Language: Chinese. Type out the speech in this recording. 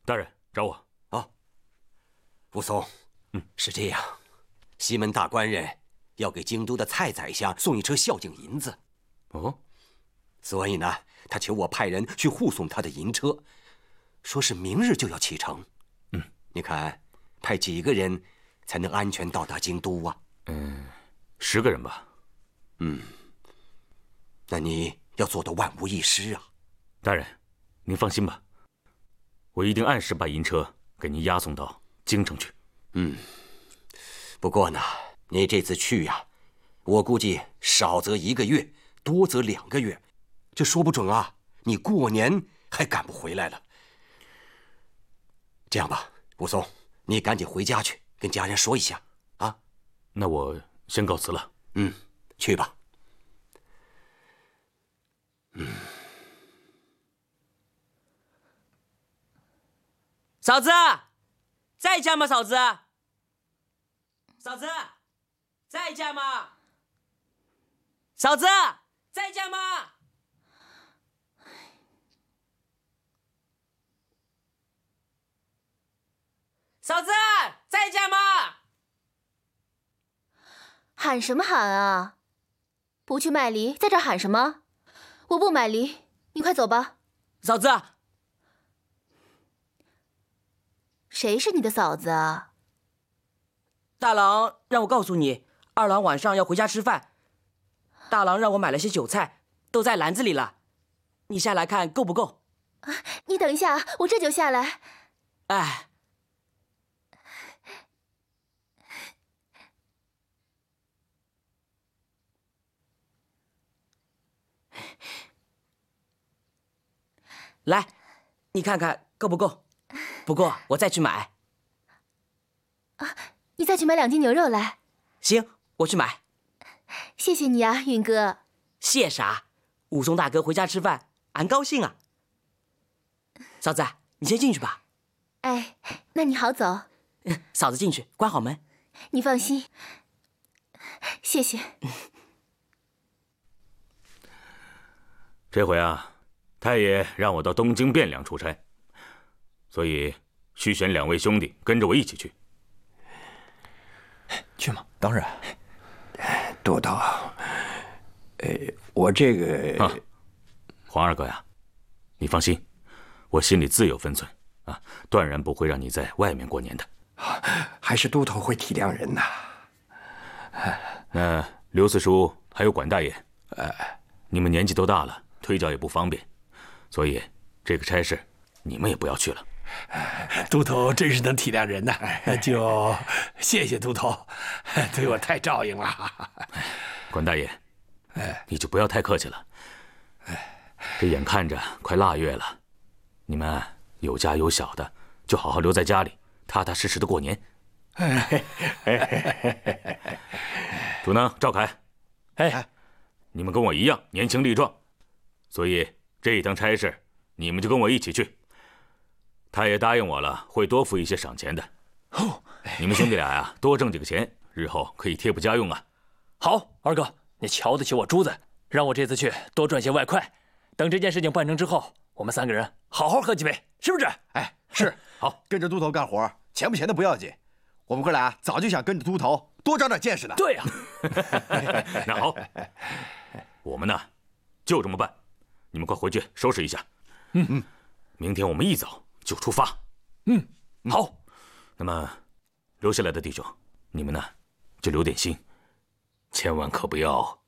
大人找我。 啊，武松，是这样，西门大官人要给京都的蔡宰相送一车孝敬银子。 哦， 所以呢，他求我派人去护送他的银车，说是明日就要启程。你看，派几个人才能安全到达京都啊 ？10个人吧。 那你要做到万无一失啊。 大人，您放心吧，我一定按时把银车给您押送到京城去。 不过呢，你这次去呀，我估计少则1个月，多则2个月，这说不准啊，你过年还赶不回来了。这样吧，武松，你赶紧回家去，跟家人说一下啊。 那我先告辞了。 去吧。 嫂子，在家吗？嫂子，嫂子，在家吗？嫂子，在家吗？嫂子，在家吗？ 喊什么喊啊？不去卖梨，在这喊什么？我不买梨，你快走吧。 嫂子， 谁是你的嫂子啊？ 大郎让我告诉你，二郎晚上要回家吃饭。大郎让我买了些酒菜，都在篮子里了，你下来看够不够？ 你等一下，我这就下来。 哎，来，你看看够不够？不够我再去买。 你再去买2斤牛肉来。 行，我去买。 谢谢你啊，允哥。 谢啥？武松大哥回家吃饭，俺高兴啊。嫂子，你先进去吧。 哎，那你好走。 嫂子进去，关好门。 你放心。谢谢。 这回啊，太爷让我到东京汴梁出差，所以需选2位兄弟跟着我一起去。 去吗？当然。督头，我这个…… 黄二哥呀，你放心，我心里自有分寸啊，断然不会让你在外面过年的。 还是督头会体谅人呐。 那刘四叔还有管大爷，你们年纪都大了，推脚也不方便，所以这个差事你们也不要去了。 都头真是能体谅人呐，就谢谢都头，对我太照应了。 管大爷，你就不要太客气了。这眼看着快腊月了，你们有家有小的，就好好留在家里，踏踏实实的过年。主能赵凯，你们跟我一样年轻力壮，所以这一趟差事你们就跟我一起去。他也答应我了，会多付一些赏钱的。你们兄弟俩呀，多挣几个钱，日后可以贴补家用啊。 好，二哥，你瞧得起我珠子，让我这次去多赚些外快。等这件事情办成之后，我们3个人好好喝几杯，是不是？ 是。 好， 跟着督头干活，钱不钱的不要紧。我们哥俩早就想跟着督头多长点见识呢。 对呀。 那好，我们呢就这么办。你们快回去收拾一下。明天我们一早就出发。 好。 那么留下来的弟兄，你们呢就留点心，千万可不要